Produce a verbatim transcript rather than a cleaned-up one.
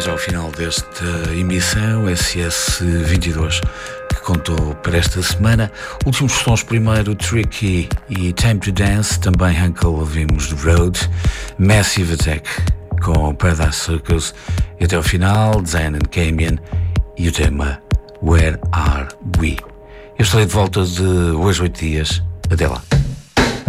chega já ao final desta emissão S S vinte e dois que contou para esta semana. Últimos sons: primeiro Tricky e Time to Dance, também Uncle ouvimos The Road, Massive Attack com Paradise Circus e até ao final Zayn and Camion e o tema Where Are We. Eu estarei de volta de hoje oito dias. Até lá.